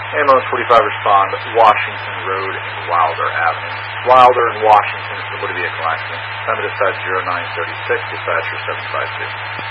Ambulance 45 respond, Washington Road and Wilder Avenue. Wilder and Washington is the motor vehicle accident. Time of dispatch 0936, dispatcher 752.